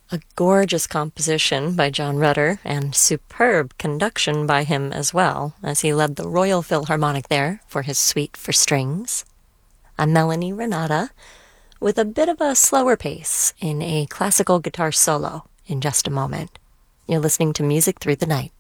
A gorgeous composition by John Rutter, and superb conduction by him as well, as he led the Royal Philharmonic there for his Suite for Strings. I'm Melanie Renata, with a bit of a slower pace in a classical guitar solo in just a moment. You're listening to Music Through the Night.